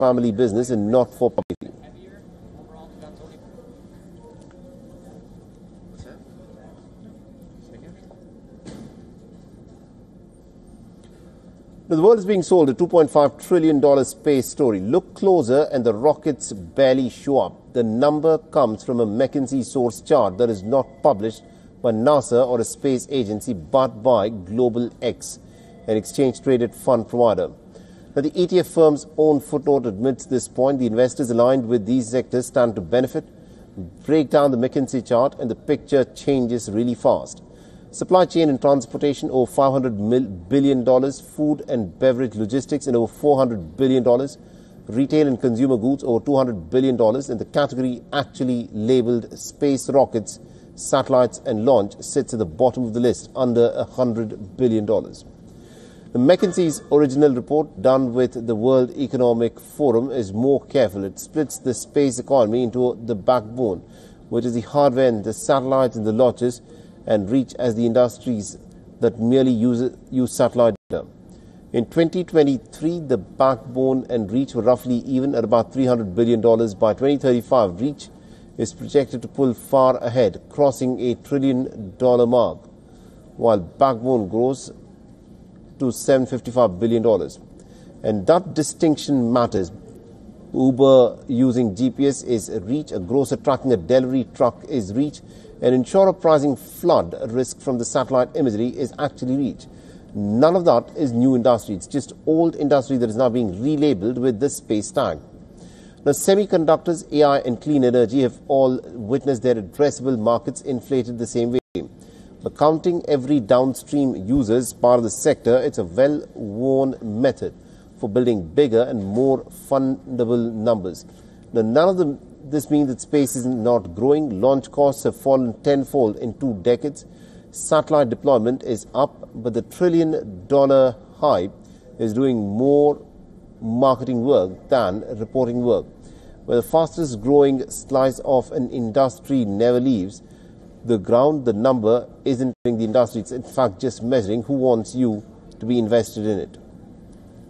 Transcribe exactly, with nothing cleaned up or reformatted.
family business and not for public. Now, the world is being sold a two point five trillion dollars space story. Look closer and the rockets barely show up. The number comes from a McKinsey source chart that is not published by NASA or a space agency but by Global X, an exchange-traded fund provider. Now, the E T F firm's own footnote admits this point. The investors aligned with these sectors stand to benefit. Break down the McKinsey chart and the picture changes really fast. Supply chain and transportation over five hundred billion dollars, food and beverage logistics in over four hundred billion dollars, retail and consumer goods over two hundred billion dollars, and the category actually labelled space rockets, satellites and launch sits at the bottom of the list, under one hundred billion dollars. The McKinsey's original report, done with the World Economic Forum, is more careful. It splits the space economy into the backbone, which is the hardware and the satellites and the launches, and reach as the industries that merely use, use satellite data. In twenty twenty-three, the backbone and reach were roughly even at about three hundred billion dollars. By twenty thirty-five, reach is projected to pull far ahead, crossing a trillion dollar mark, while backbone grows to seven hundred fifty-five billion dollars. And that distinction matters. Uber using G P S is reach, a grocer tracking a delivery truck is reach, an insurer pricing flood risk from the satellite imagery is actually reach. None of that is new industry. It's just old industry that is now being relabeled with this space tag. Now, semiconductors, A I and clean energy have all witnessed their addressable markets inflated the same way. But counting every downstream user as part of the sector, it's a well-worn method for building bigger and more fundable numbers. Now, none of them This means that space is not growing. Launch costs have fallen tenfold in two decades. Satellite deployment is up, but the trillion dollar hype is doing more marketing work than reporting work. Where the fastest growing slice of an industry never leaves the ground, the number isn't the industry. It's in fact just measuring who wants you to be invested in it.